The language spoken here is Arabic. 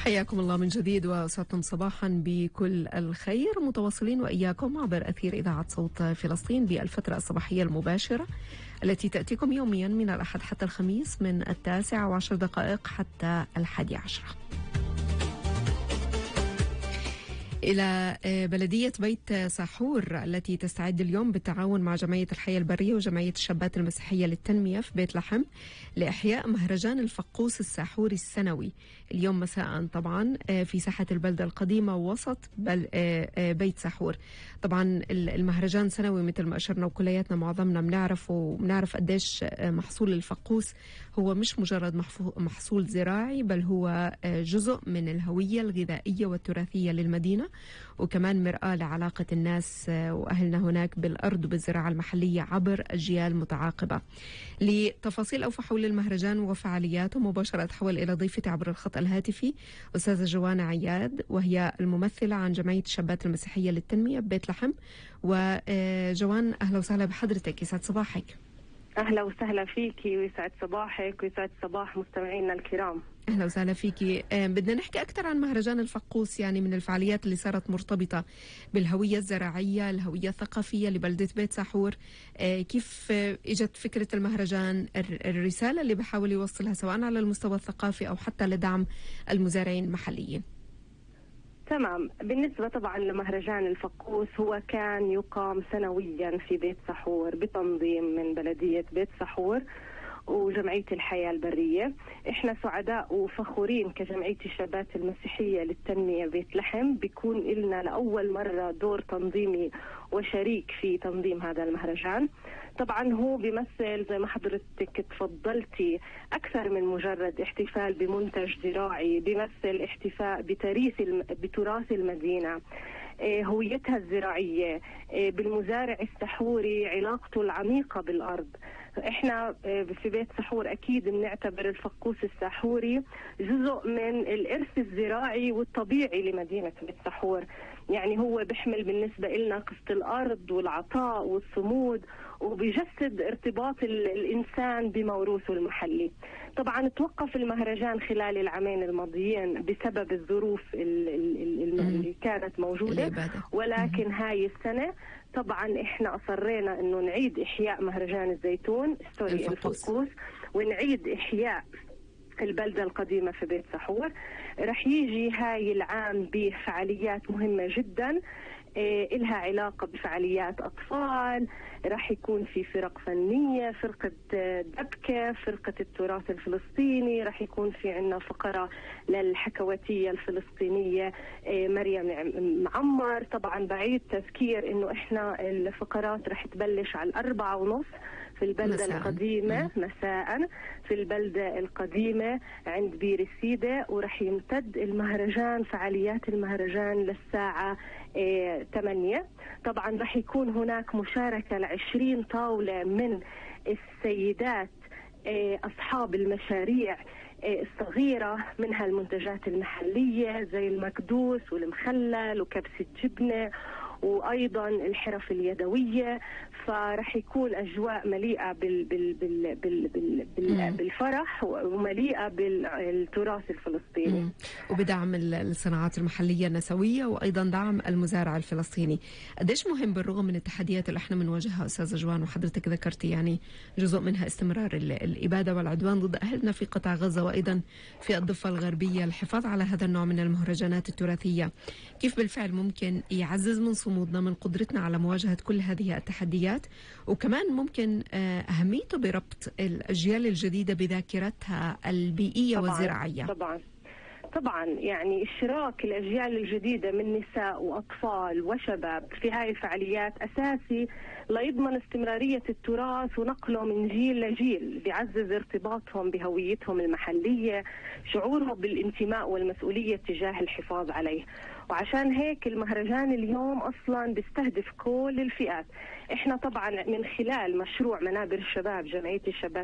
حياكم الله من جديد وأسعدتم صباحا بكل الخير، متواصلين وإياكم عبر أثير إذاعة صوت فلسطين بالفترة الصباحية المباشرة التي تأتيكم يوميا من الأحد حتى الخميس من 9:10 حتى 11. إلى بلدية بيت ساحور التي تستعد اليوم بالتعاون مع جمعية الحياة البرية وجمعية الشابات المسيحية للتنمية في بيت لحم لإحياء مهرجان الفقوس الساحوري السنوي اليوم مساء، طبعا في ساحة البلدة القديمة وسط بيت ساحور. طبعا المهرجان سنوي مثل ما أشرنا وكلياتنا معظمنا بنعرف قديش محصول الفقوس هو مش مجرد محصول زراعي، بل هو جزء من الهوية الغذائية والتراثية للمدينة، وكمان مرآة لعلاقة الناس وأهلنا هناك بالأرض وبالزراعة المحلية عبر أجيال متعاقبة. لتفاصيل أوفى حول المهرجان وفعالياته مباشرة أتحول إلى ضيفتي عبر الخط الهاتفي أستاذة جوان عياد، وهي الممثلة عن جمعية الشابات المسيحية للتنمية ببيت لحم. وجوان أهلا وسهلا بحضرتك، يسعد صباحك. أهلا وسهلا فيكي ويسعد صباحك ويسعد صباح مستمعينا الكرام. أهلا وسهلا فيكي. بدنا نحكي أكثر عن مهرجان الفقوس، يعني من الفعاليات اللي صارت مرتبطة بالهوية الزراعية الهوية الثقافية لبلدة بيت ساحور. كيف إجت فكرة المهرجان، الرسالة اللي بحاول يوصلها سواء على المستوى الثقافي أو حتى لدعم المزارعين المحليين؟ تمام. بالنسبة طبعا لمهرجان الفقوس، هو كان يقام سنويا في بيت ساحور بتنظيم من بلدية بيت ساحور وجمعية الحياة البرية. احنا سعداء وفخورين كجمعية الشابات المسيحية للتنمية بيت لحم بيكون لنا لأول مرة دور تنظيمي وشريك في تنظيم هذا المهرجان. طبعا هو بيمثل زي ما حضرتك تفضلتي أكثر من مجرد احتفال بمنتج زراعي، بيمثل احتفاء بتراث المدينة، هويتها الزراعية، بالمزارع السحوري علاقته العميقة بالأرض. احنا في بيت ساحور اكيد بنعتبر الفقوس الساحوري جزء من الارث الزراعي والطبيعي لمدينة بيت ساحور. يعني هو بيحمل بالنسبة لنا قصة الارض والعطاء والصمود، وبيجسد ارتباط الانسان بموروثه المحلي. طبعا توقف المهرجان خلال العامين الماضيين بسبب الظروف اللي كانت موجودة، ولكن هاي السنة طبعا احنا اصرينا انه نعيد احياء مهرجان الزيتون الفقوس ونعيد احياء البلدة القديمة في بيت ساحور. رح يجي هاي العام بفعاليات مهمة جدا إلها علاقة بفعاليات أطفال، رح يكون في فرق فنية، فرقة دبكة، فرقة التراث الفلسطيني، رح يكون في عنا فقرة للحكواتية الفلسطينية مريم معمر. طبعا بعيد تذكير إنه إحنا الفقرات رح تبلش على 4:30 في البلدة القديمة مساء، في البلدة القديمة عند بير السيدة، ورح يمتد المهرجان فعاليات المهرجان للساعة 8. طبعا رح يكون هناك مشاركة ل20 طاولة من السيدات أصحاب المشاريع الصغيرة، منها المنتجات المحلية زي المكدوس والمخلل وكبسة جبنة وأيضا الحرف اليدوية. فرح يكون أجواء مليئة بالفرح ومليئة بالتراث الفلسطيني وبدعم الصناعات المحلية النسوية وأيضا دعم المزارع الفلسطيني. قديش مهم بالرغم من التحديات اللي احنا بنواجهها أستاذة جوان، وحضرتك ذكرتي يعني جزء منها استمرار الإبادة والعدوان ضد أهلنا في قطاع غزة وأيضا في الضفة الغربية، الحفاظ على هذا النوع من المهرجانات التراثية كيف بالفعل ممكن يعزز من صمودنا، من قدرتنا على مواجهة كل هذه التحديات، وكمان ممكن أهميته بربط الأجيال الجديدة بذاكرتها البيئية والزراعية؟ طبعا يعني اشتراك الأجيال الجديدة من نساء وأطفال وشباب في هاي الفعاليات أساسي ليضمن استمرارية التراث ونقله من جيل لجيل، بيعزز ارتباطهم بهويتهم المحلية، شعورهم بالانتماء والمسؤولية تجاه الحفاظ عليه. وعشان هيك المهرجان اليوم أصلا بيستهدف كل الفئات. احنا طبعا من خلال مشروع منابر الشباب جمعية الشباب